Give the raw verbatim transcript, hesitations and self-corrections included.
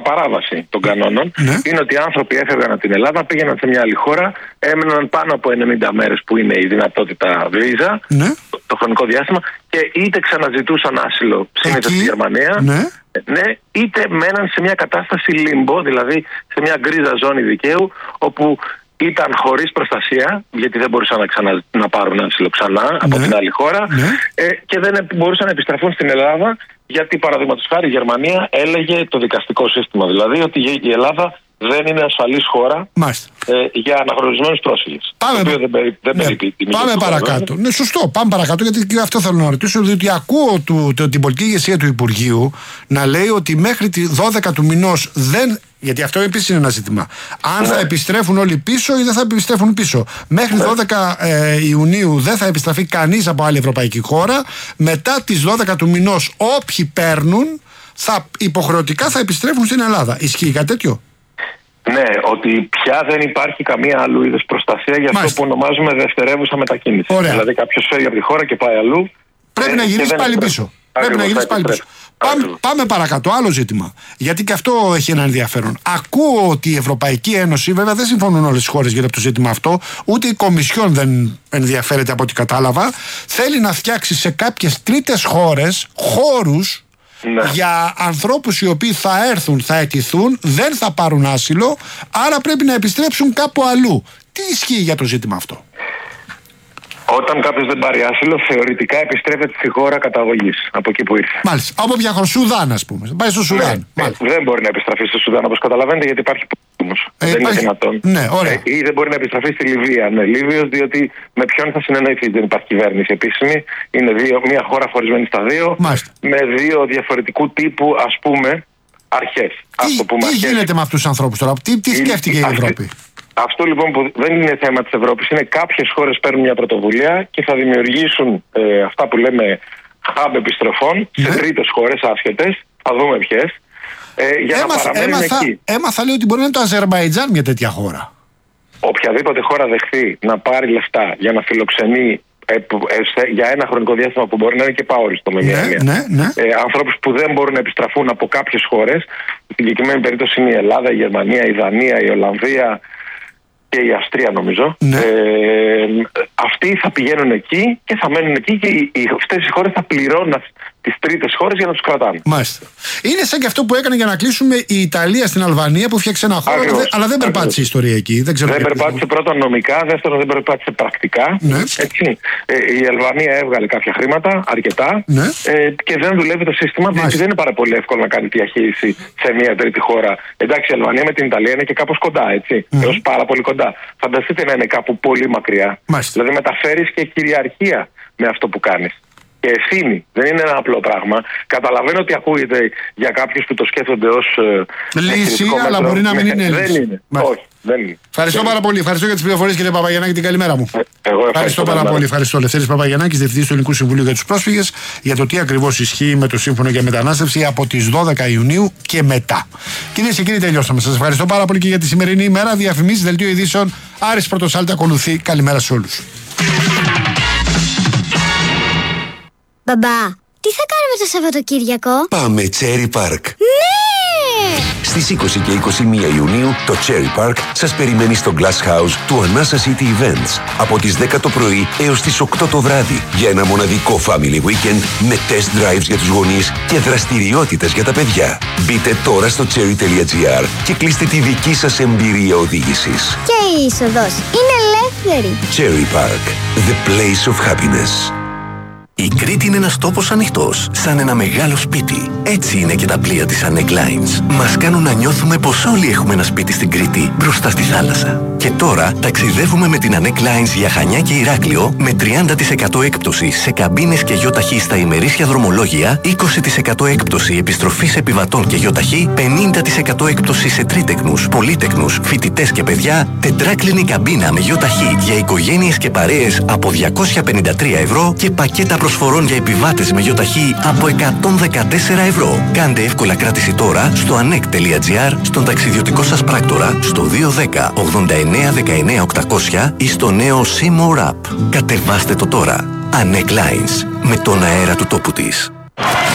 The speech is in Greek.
παράβαση των κανόνων, ναι. είναι ότι οι άνθρωποι έφευγαν από την Ελλάδα, πήγαιναν σε μια άλλη χώρα, έμεναν πάνω από ενενήντα μέρες που είναι η δυνατότητα βίζα, ναι. το, το χρονικό διάστημα, και είτε ξαναζητούσαν άσυλο συνήθως στη Γερμανία, ναι. ναι, είτε μέναν σε μια κατάσταση λίμπο, δηλαδή σε μια γκρίζα ζώνη δικαίου, όπου ήταν χωρίς προστασία, γιατί δεν μπορούσαν να, ξανα, να πάρουν άσυλο ξανά από ναι. την άλλη χώρα, ναι. ε, και δεν μπορούσαν να επιστραφούν στην Ελλάδα, γιατί παραδείγματος χάρη η Γερμανία έλεγε, το δικαστικό σύστημα δηλαδή, ότι η Ελλάδα δεν είναι ασφαλής χώρα ε, για αναγνωρισμένους πρόσφυγες. Πάμε, το οποίο δεν, περι, δεν ναι, πάμε παρακάτω. Ναι, σωστό, πάμε παρακάτω, γιατί και αυτό θέλω να ρωτήσω, διότι ακούω του, το, την πολιτική ηγεσία του Υπουργείου να λέει ότι μέχρι τη δώδεκα του μηνός δεν. Γιατί αυτό επίσης είναι ένα ζήτημα. Αν ναι. θα επιστρέφουν όλοι πίσω ή δεν θα επιστρέφουν πίσω. Μέχρι ναι. δώδεκα ε, Ιουνίου δεν θα επιστραφεί κανείς από άλλη ευρωπαϊκή χώρα. Μετά τις δώδεκα του μηνός, όποιοι παίρνουν, θα, υποχρεωτικά θα επιστρέφουν στην Ελλάδα. Ισχύει κάτι τέτοιο? Ναι, ότι πια δεν υπάρχει καμία άλλου είδους προστασία για αυτό που ονομάζουμε δευτερεύουσα μετακίνηση. Ωραία. Δηλαδή, κάποιος φεύγει από τη χώρα και πάει αλλού. Πρέπει ε, να γυρίσει πάλι πίσω. Πρέπει να γυρίσει πάλι πίσω. Πάμε, πάμε παρακάτω. Άλλο ζήτημα. Γιατί και αυτό έχει ένα ενδιαφέρον. Ακούω ότι η Ευρωπαϊκή Ένωση, βέβαια δεν συμφωνούν όλες οι χώρες γύρω από το ζήτημα αυτό, ούτε η Κομισιόν δεν ενδιαφέρεται από ό,τι κατάλαβα, θέλει να φτιάξει σε κάποιες τρίτες χώρες χώρους ναι. για ανθρώπους οι οποίοι θα έρθουν, θα αιτηθούν, δεν θα πάρουν άσυλο, άρα πρέπει να επιστρέψουν κάπου αλλού. Τι ισχύει για το ζήτημα αυτό? Όταν κάποιος δεν πάρει άσυλο, θεωρητικά επιστρέφεται στη χώρα καταγωγής, από εκεί που ήρθε. Μάλιστα. Από ποια χώρα? Σουδάν, ας πούμε. Πάει στο Σουδάν. Ναι, δεν μπορεί να επιστραφεί στο Σουδάν, όπως καταλαβαίνετε, γιατί υπάρχει πόλεμος. Ε, δεν υπάρχει... είναι δυνατόν. Ναι, ωραία. Ε, ή δεν μπορεί να επιστραφεί στη Λιβύη. Ναι, Λίβιος, διότι με ποιον θα συνεννοηθεί? Δεν υπάρχει κυβέρνηση επίσημη. Είναι δύο, μια χώρα χωρισμένη στα δύο, Μάλιστα. με δύο διαφορετικού τύπου, ας πούμε, αρχές. Τι, τι αρχές. γίνεται με αυτούς τους ανθρώπους τώρα? Τι, τι σκέφτηκε η, η Ευρώπη? Αυτό λοιπόν που δεν είναι θέμα της Ευρώπης, είναι κάποιες χώρες παίρνουν μια πρωτοβουλία και θα δημιουργήσουν ε, αυτά που λέμε hub επιστροφών ναι. σε τρίτες χώρες άσχετες, θα δούμε ποιες, ε, για έμαθα, να παραμένουν έμαθα, εκεί. Έμαθα λέει ότι μπορεί να είναι το Αζερμπαϊτζάν μια τέτοια χώρα. Οποιαδήποτε χώρα δεχθεί να πάρει λεφτά για να φιλοξενεί ε, ε, για ένα χρονικό διάστημα που μπορεί να είναι και παόριστο με μια έννοια, ναι, ναι. ε, ανθρώπους που δεν μπορούν να επιστραφούν από κάποιες χώρες, στην συγκεκριμένη περίπτωση είναι η Ελλάδα, η Γερμανία, η Δανία, η Ολλανδία και η Αυστρία νομίζω. Ναι. Ε, αυτοί θα πηγαίνουν εκεί και θα μένουν εκεί και οι, οι, αυτές οι χώρες θα πληρώνουν τις τρίτες χώρες για να τους κρατάνε. Μάλιστα. Είναι σαν και αυτό που έκανε για να κλείσουμε η Ιταλία στην Αλβανία, που φτιάξε ένα χώρο, αλλά, αλλά δεν περπάτησε η ιστορία εκεί. Δεν, ξέρω δεν περπάτησε πρώτον νομικά, δεύτερον δεν περπάτησε πρακτικά. Ναι. Έτσι. Ε, η Αλβανία έβγαλε κάποια χρήματα, αρκετά, ναι. ε, και δεν δουλεύει το σύστημα, γιατί δεν είναι πάρα πολύ εύκολο να κάνει διαχείριση σε μια τρίτη χώρα. Εντάξει, η Αλβανία με την Ιταλία είναι και κάπως κοντά, έτσι. Mm. Έως πάρα πολύ κοντά. Φανταστείτε να είναι κάπου πολύ μακριά. Μάλιστα. Δηλαδή μεταφέρεις και κυριαρχία με αυτό που κάνεις. Και ευθύνη. Δεν είναι ένα απλό πράγμα. Καταλαβαίνω ότι ακούγεται για κάποιους που το σκέφτονται ως ε, λύση, αλλά μπορεί να μην είναι δεν λύση. Είναι. Όχι, δεν είναι. Ευχαριστώ δεν πάρα πολύ. Ευχαριστώ για τις πληροφορίες, κύριε Παπαγιαννάκη. Την καλημέρα μου. Ε, εγώ ευχαριστώ, ευχαριστώ πάρα πολύ. Ευχαριστώ. Λευτέρης Παπαγιαννάκης, Διευθυντής του Ελληνικού Συμβουλίου για τους Πρόσφυγες, για το τι ακριβώς ισχύει με το Σύμφωνο για Μετανάστευση από τις δώδεκα Ιουνίου και μετά. Κυρίες και κύριοι, τελειώσαμε. Σας ευχαριστώ πάρα πολύ και για τη σημερινή ημέρα. Διαφημίσεις, δελτίο ειδήσεων. Άρης Πρωτοσάλτη ακολουθεί. Καλημέρα σε όλους. Μπαμπά, τι θα κάνουμε το Σαββατοκύριακο? Πάμε Cherry Park. Ναι! Στις είκοσι και είκοσι μία Ιουνίου το Cherry Park σας περιμένει στο Glass House του Anasa City Events από τις δέκα το πρωί έως τις οκτώ το βράδυ για ένα μοναδικό family weekend με test drives για τους γονείς και δραστηριότητες για τα παιδιά. Μπείτε τώρα στο cherry τελεία gr και κλείστε τη δική σας εμπειρία οδήγησης. Και η είσοδος είναι ελεύθερη. Cherry Park, the place of happiness. Η Κρήτη είναι ένας τόπος ανοιχτός, σαν ένα μεγάλο σπίτι. Έτσι είναι και τα πλοία της Anek Lines. Μας κάνουν να νιώθουμε πως όλοι έχουμε ένα σπίτι στην Κρήτη, μπροστά στη θάλασσα. Και τώρα ταξιδεύουμε με την Anek Lines για Χανιά και Ηράκλειο με τριάντα τοις εκατό έκπτωση σε καμπίνες και γιοταχή στα ημερήσια δρομολόγια, είκοσι τοις εκατό έκπτωση επιστροφής επιβατών και γιοταχή, πενήντα τοις εκατό έκπτωση σε τρίτεκνους, πολύτεκνους, φοιτητές και παιδιά, τετράκλινη καμπίνα με γιοταχή για οικογένειες και παρέες από διακόσια πενήντα τρία ευρώ και πακέτα προσφορών για επιβάτες με γιοταχή από εκατόν δεκατέσσερα ευρώ. Κάντε εύκολα κράτηση τώρα στο anek τελεία gr, στον ταξιδιωτικό σας πράκτορα, στο δύο δέκα ογδόντα εννέα δεκαεννέα οκτακόσια ή στο νέο Seymour App. Κατεβάστε το τώρα. Anek Lines, με τον αέρα του τόπου της.